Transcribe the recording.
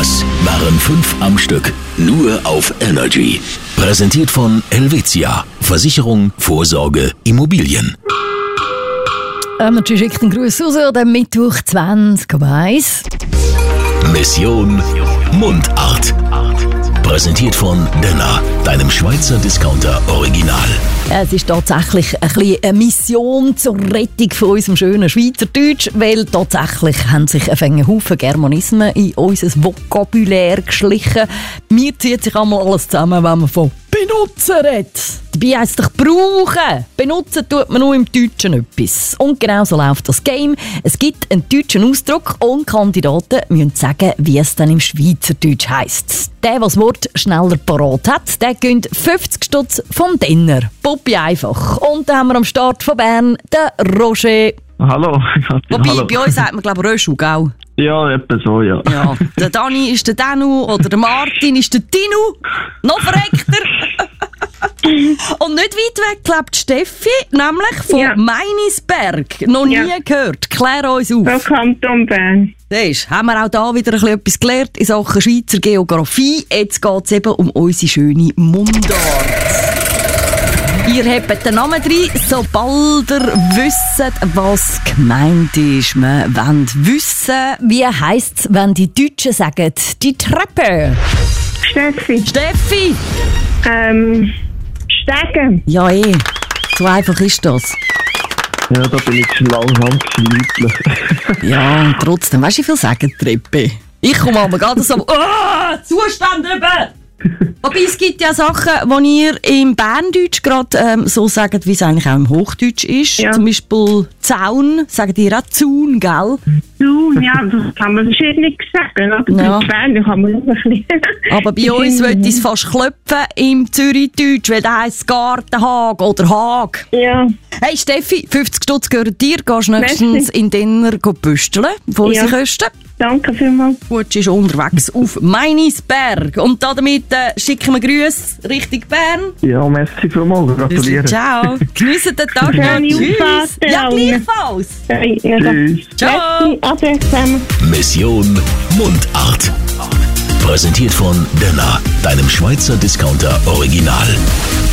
Das waren 5 am Stück. Nur auf Energy. Präsentiert von Helvetia. Versicherung, Vorsorge, Immobilien. Energy schickt einen Gruß raus an den Mittwoch 20.1. Mission Mundart. Präsentiert von Denner, deinem Schweizer Discounter Original. Es ist tatsächlich ein bisschen eine Mission zur Rettung von unserem schönen Schweizerdeutsch, weil tatsächlich haben sich ein Haufen Germanismen in unser Vokabular geschlichen. Mir zieht sich einmal alles zusammen, wenn man von benutzen redet. Dabei heisst es doch brauchen. Benutzen tut man nur im Deutschen etwas. Und genau so läuft das Game. Es gibt einen deutschen Ausdruck und Kandidaten müssen sagen, wie es dann im Schweizerdeutsch heisst. Der, der das Wort schneller parat hat, der gönnt 50 Stutz vom Denner. Puppi einfach. Und dann haben wir am Start von Bern den Roger. Hallo. Wobei, Hallo. bei uns sagt man, glaube ich, Röschel, gell? Ja, etwa so, ja. Ja. Der Dani ist der Danu oder der Martin ist der Dinu. Noch verreckter. Und nicht weit weg lebt Steffi, nämlich von Meinisberg. Noch nie gehört. Klär uns auf. Vom Kanton Bern. Siehst, haben wir auch da wieder ein bisschen etwas gelernt in Sachen Schweizer Geografie. Jetzt geht es eben um unsere schöne Mundart. Ihr habt den Namen drin, sobald ihr wisst, was gemeint ist. Wir wollen wissen, wie heisst es, wenn die Deutschen sagen, die Treppe. Steffi. Steffi! Stegen. Ja, so einfach ist das. Ja, da bin ich schon langsam gemütlich. Ja, und trotzdem, weißt du, wie viel sagen Treppe? Ich komme aber gerade so, Zustand über! Wobei, es gibt ja Sachen, die ihr im Berndeutsch gerade so sagt, wie es eigentlich auch im Hochdeutsch ist. Ja. Zum Beispiel Zaun, sagt ihr auch Zaun, gell? Ja, das kann man verschiedentlich sagen. Aber Ja. bei Bern kann man auch ein bisschen... Aber bei uns wird es fast klopfen im Zürichdeutsch, weil da heisst Gartenhag oder Hag. Ja. Hey Steffi, 50 Stutz gehören dir. Gehst nächstens in Denner büsteln von unseren Kosten. Danke vielmals. Gut, ist unterwegs auf Meinisberg. Und damit schicken wir Grüße Richtung Bern. Ja, merci vielmals. Gratuliere. Ciao. Geniessen den Tag noch. Schöne Tschüss. Auffahrt, Ja, alle. gleichfalls. Tschüss. Ciao. Merci, ade zusammen. Mission Mundart. Präsentiert von Denner, deinem Schweizer Discounter Original.